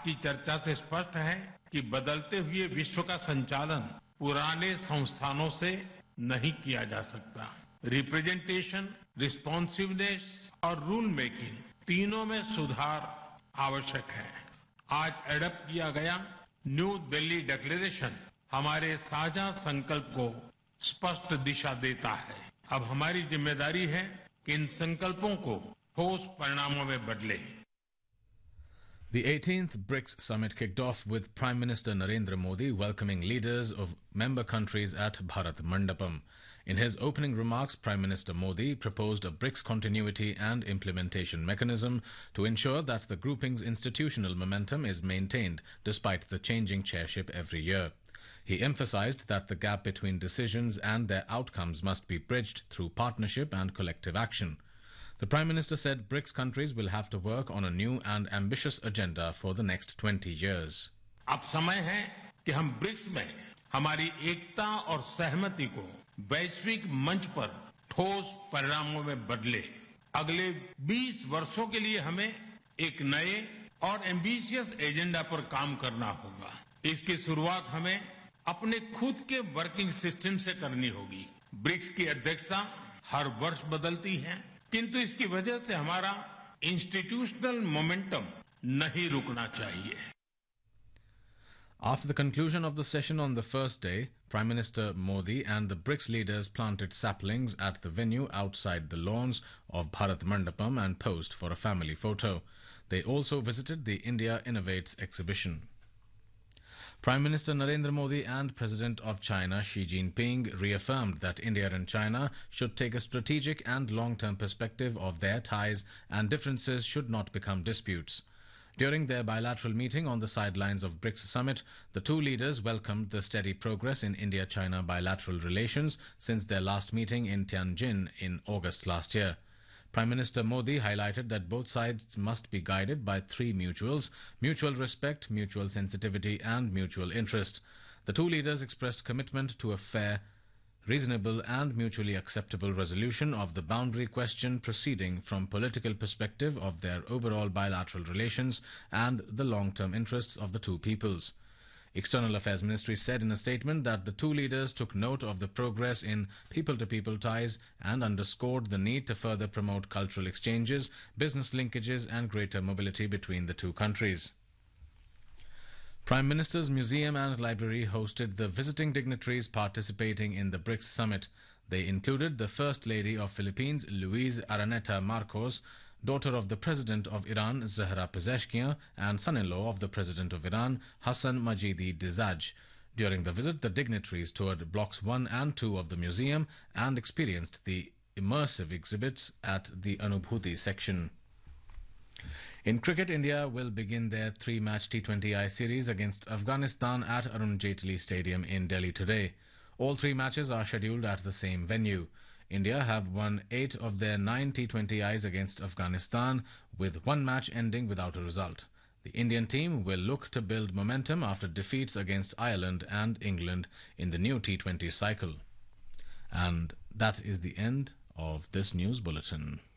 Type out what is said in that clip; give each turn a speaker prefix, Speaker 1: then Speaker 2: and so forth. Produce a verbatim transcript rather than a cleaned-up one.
Speaker 1: की चर्चा से स्पष्ट है कि बदलते हुए विश्व का संचालन पुराने संस्थानों से नहीं किया जा सकता। रिप्रेजेंटेशन, रिस्पॉन्सिवनेस और रूल मेकिंग तीनों में सुधार आवश्यक है। आज एडप्ट किया गया न्यू दिल्ली डिक्लेरेशन हमारे साझा संकल्प को स्पष्ट दिशा देता है। अब हमारी जिम्मेदारी है कि इन संकल्पों को ठोस परिणामों में बदले।
Speaker 2: The eighteenth BRICS summit kicked off with Prime Minister Narendra Modi welcoming leaders of member countries at Bharat Mandapam. In his opening remarks, Prime Minister Modi proposed a BRICS continuity and implementation mechanism to ensure that the grouping's institutional momentum is maintained despite the changing chairship every year. He emphasized that the gap between decisions and their outcomes must be bridged through partnership and collective action. The Prime Minister said BRICS countries will have to work on a new and ambitious agenda for the next twenty years.
Speaker 1: अब समय है कि हम BRICS में हमारी एकता और सहमति को वैश्विक मंच पर ठोस परिणामों में बदले। अगले बीस वर्षों के लिए हमें एक नए और एम्बिशियस एजेंडा पर काम करना होगा। इसकी शुरुआत हमें अपने खुद के वर्किंग सिस्टम से करनी होगी। ब्रिक्स की अध्यक्षता हर वर्ष बदलती है, किंतु इसकी वजह से हमारा इंस्टीट्यूशनल मोमेंटम नहीं रुकना चाहिए।
Speaker 2: After the conclusion of the session on the first day, Prime Minister Modi and the BRICS leaders planted saplings at the venue outside the lawns of Bharat Mandapam and posed for a family photo. They also visited the India Innovates exhibition. Prime Minister Narendra Modi and President of China Xi Jinping reaffirmed that India and China should take a strategic and long-term perspective of their ties and differences should not become disputes. During their bilateral meeting on the sidelines of BRICS summit, the two leaders welcomed the steady progress in India-China bilateral relations since their last meeting in Tianjin in August last year. Prime Minister Modi highlighted that both sides must be guided by three mutuals: mutual respect, mutual sensitivity and mutual interest. The two leaders expressed commitment to a fair, reasonable and mutually acceptable resolution of the boundary question proceeding from political perspective of their overall bilateral relations and the long-term interests of the two peoples. External Affairs Ministry said in a statement that the two leaders took note of the progress in people-to-people ties and underscored the need to further promote cultural exchanges, business linkages and greater mobility between the two countries. Prime Minister's Museum and Library hosted the visiting dignitaries participating in the BRICS summit. They included the First Lady of Philippines, Luis Araneta Marcos, daughter of the President of Iran, Zahra Pezeshkian, and son-in-law of the President of Iran, Hassan Majidi Dizaj. During the visit, the dignitaries toured blocks one and two of the museum and experienced the immersive exhibits at the Anubhuti section. In cricket, India will begin their three-match T twenty I series against Afghanistan at Arun Jaitley Stadium in Delhi today. All three matches are scheduled at the same venue. India have won eight of their nine T twenty Is against Afghanistan, with one match ending without a result. The Indian team will look to build momentum after defeats against Ireland and England in the new T twenty cycle. And that is the end of this news bulletin.